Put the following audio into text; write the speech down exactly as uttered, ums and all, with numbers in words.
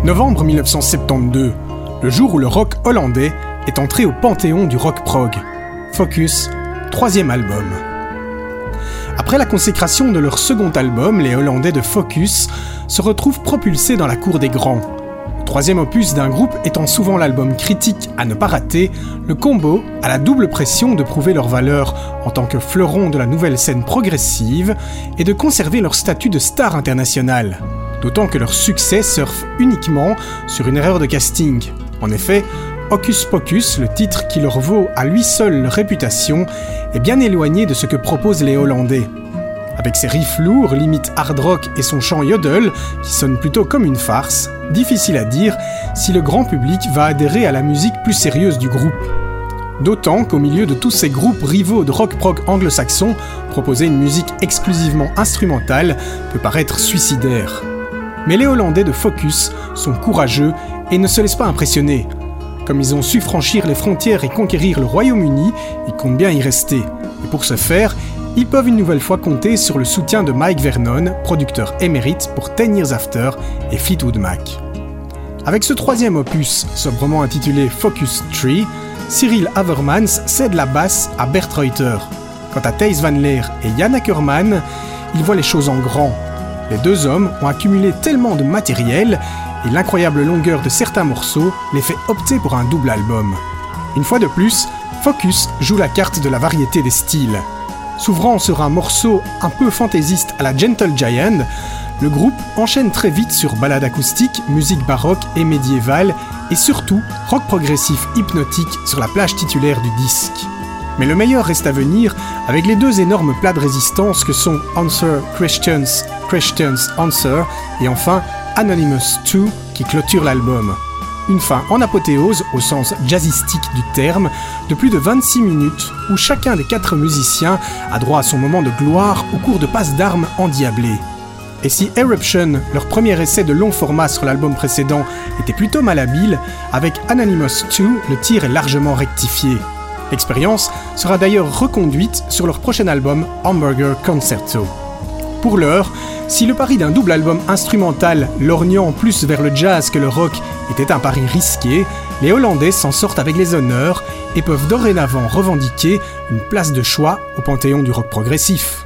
novembre mille neuf cent soixante-douze, le jour où le rock hollandais est entré au panthéon du rock prog. Focus, troisième album. Après la consécration de leur second album, les Hollandais de Focus se retrouvent propulsés dans la cour des grands. Le troisième opus d'un groupe étant souvent l'album critique à ne pas rater, le combo a la double pression de prouver leur valeur en tant que fleuron de la nouvelle scène progressive et de conserver leur statut de star internationale. D'autant que leur succès surfe uniquement sur une erreur de casting. En effet, Hocus Pocus, le titre qui leur vaut à lui seul leur réputation, est bien éloigné de ce que proposent les Hollandais. Avec ses riffs lourds, limite hard rock et son chant yodel, qui sonne plutôt comme une farce, difficile à dire si le grand public va adhérer à la musique plus sérieuse du groupe. D'autant qu'au milieu de tous ces groupes rivaux de rock-prog anglo-saxon, proposer une musique exclusivement instrumentale peut paraître suicidaire. Mais les Hollandais de Focus sont courageux et ne se laissent pas impressionner. Comme ils ont su franchir les frontières et conquérir le Royaume-Uni, ils comptent bien y rester. Et pour ce faire, ils peuvent une nouvelle fois compter sur le soutien de Mike Vernon, producteur émérite pour Ten Years After et Fleetwood Mac. Avec ce troisième opus, sobrement intitulé Focus trois, Cyril Havermans cède la basse à Bert Reuter. Quant à Thijs van Leer et Jan Ackerman, ils voient les choses en grand. Les deux hommes ont accumulé tellement de matériel et l'incroyable longueur de certains morceaux les fait opter pour un double album. Une fois de plus, Focus joue la carte de la variété des styles. S'ouvrant sur un morceau un peu fantaisiste à la Gentle Giant, le groupe enchaîne très vite sur ballade acoustique, musique baroque et médiévale, et surtout rock progressif hypnotique sur la plage titulaire du disque. Mais le meilleur reste à venir avec les deux énormes plats de résistance que sont Answer Questions, Questions Answer et enfin Anonymous deux qui clôture l'album. Une fin en apothéose au sens jazzistique du terme, de plus de vingt-six minutes où chacun des quatre musiciens a droit à son moment de gloire au cours de passes d'armes endiablées. Et si Eruption, leur premier essai de long format sur l'album précédent, était plutôt malhabile, avec Anonymous deux, le tir est largement rectifié. L'expérience sera d'ailleurs reconduite sur leur prochain album Hamburger Concerto. Pour l'heure, si le pari d'un double album instrumental lorgnant plus vers le jazz que le rock était un pari risqué, les Hollandais s'en sortent avec les honneurs et peuvent dorénavant revendiquer une place de choix au panthéon du rock progressif.